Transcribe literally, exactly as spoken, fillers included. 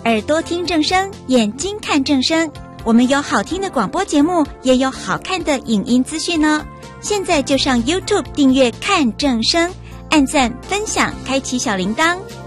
耳朵听正声，眼睛看正声。我们有好听的广播节目，也有好看的影音资讯哦。现在就上 YouTube 订阅看正声，按赞分享，开启小铃铛。